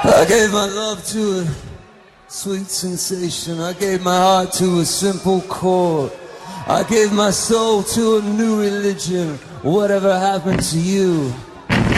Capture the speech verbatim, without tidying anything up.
I gave my love to a sweet sensation. I gave my heart to a simple chord. I gave my soul to a new religion. Whatever happened to you?